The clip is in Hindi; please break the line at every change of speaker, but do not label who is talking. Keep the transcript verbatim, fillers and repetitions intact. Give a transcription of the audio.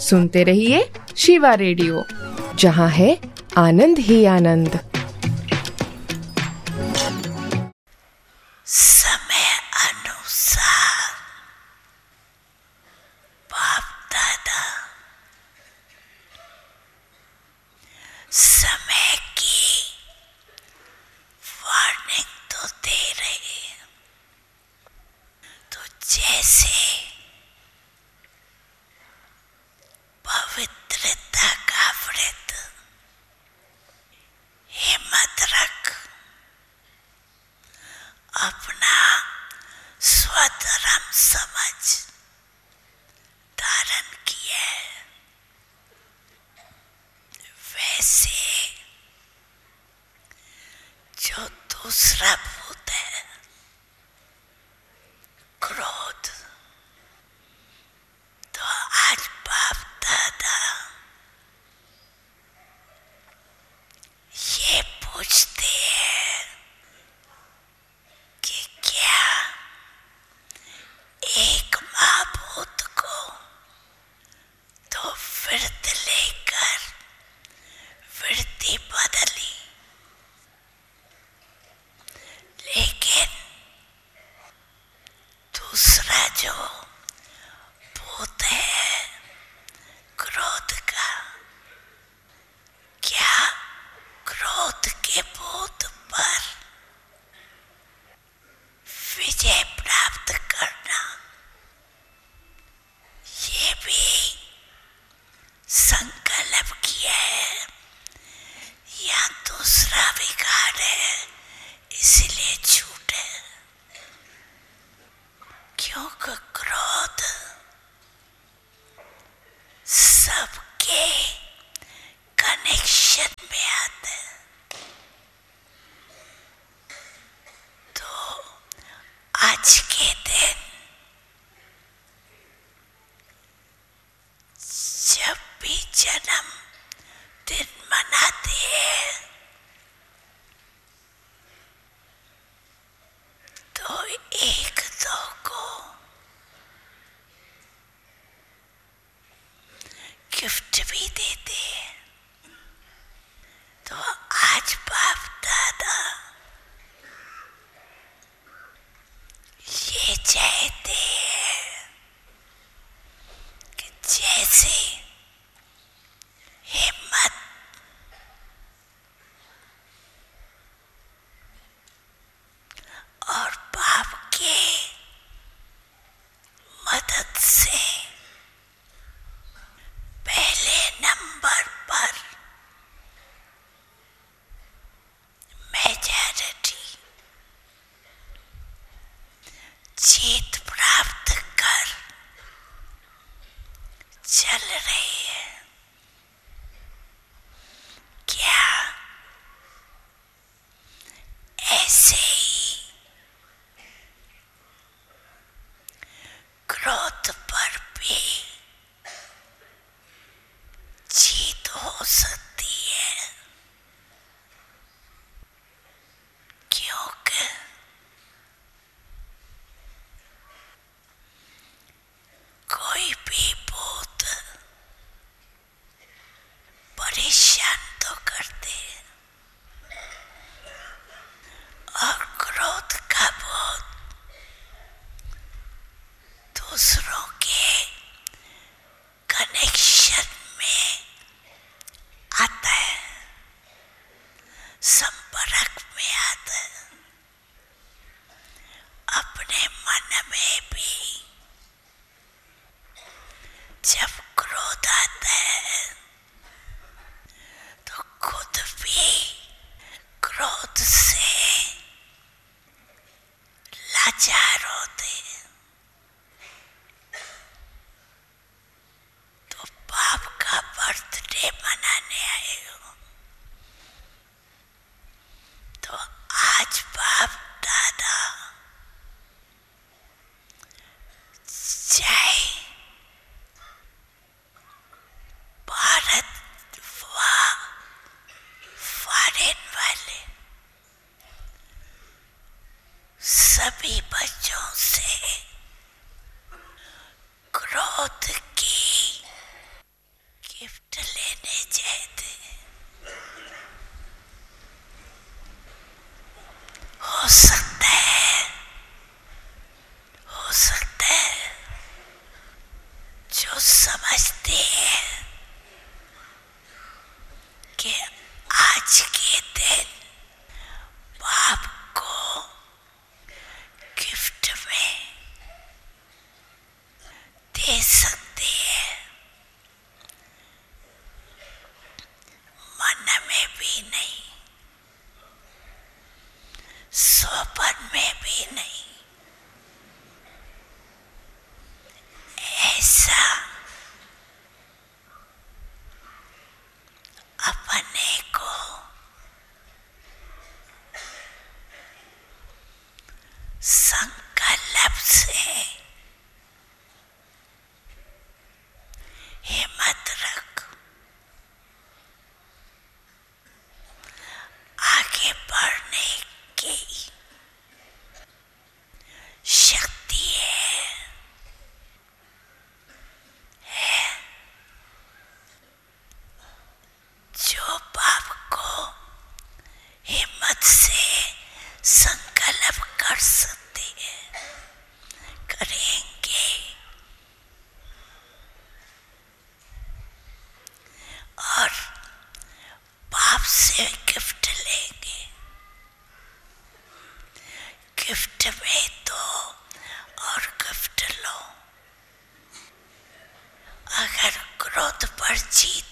सुनते रहिए शिवा रेडियो, जहाँ है आनंद ही आनंद।
समय अनुसार बाप दादा समय की वार्निंग तो दे रहे हैं। तो जैसे पवित्रता का व्रत, हिम्मत रख, अपना स्वधर्म समझ धारण किया है, वैसे जो दूसरा भूत है, क्रोध, तो आज बाप दादा ये पूछते हैं कि क्या एक महाभूत को तो व्रत लेकर वृत्ति बदली, लेकिन दूसरा जो भूत है क्रोध का, क्या क्रोध के भूत पर विजय प्राप्त करना, ये भी संकल्प किया है, या दूसरा विकार है इसलिए झूठ है। क्योंकि क्रोध सबके कनेक्शन में आता है। तो आज के दिन जब भी जन्म दिन मनाते हैं तो एक दो को गिफ्ट भी देते हैं। तो आज बाप दादा ये चाहते हैं कि जैसे हिम्मत और बाप के मदद से पहले नंबर पर मेजॉरिटी जीत प्राप्त कर चल रही है। क्या ऐसे ही क्रोध पर भी जीत हो सकती है? क्योंकि कोई भी भूत परेशान तो करते हैं, और क्रोध का भूत दूसरों के कनेक्शन में आता है, संपर्क में आता है। अपने मन में भी जब क्रोध आता है तो खुद भी क्रोध से लाचार होते हैं। तो बाप का बर्थडे मनाने आए हो तो आज बाप दादा चाहे भारत वा फॉरेन वाले सभी बच्चों से क्रोध की जो समझते हैं कि आज के दिन बाप को गिफ्ट में दे सकते हैं, मन में भी नहीं, सोपन में भी नहीं, ऐसा अपने को संकल्प से हिम्मत रख, आगे बढ़ने की शक्ति है, है जो बाप को हिम्मत से संकल्प कर सकते हैं, करेंगे और बाप से गिफ्ट लेंगे। गिफ्ट में दो और गिफ्ट लो। अगर क्रोध पर जीत